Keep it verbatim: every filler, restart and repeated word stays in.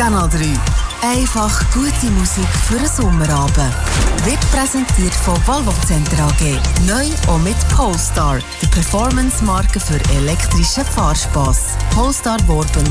Kanal drei. Einfach gute Musik für einen Sommerabend. Wird präsentiert von Volvo Center A G. Neu auch mit Polestar, der Performance-Marke für elektrischen Fahrspass. Polestar Worben